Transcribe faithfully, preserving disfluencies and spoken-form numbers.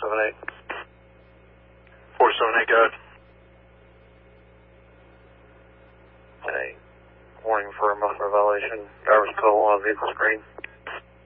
seven eight. four seven eight, go ahead. A warning for a muffler violation. Driver's call on vehicle screen.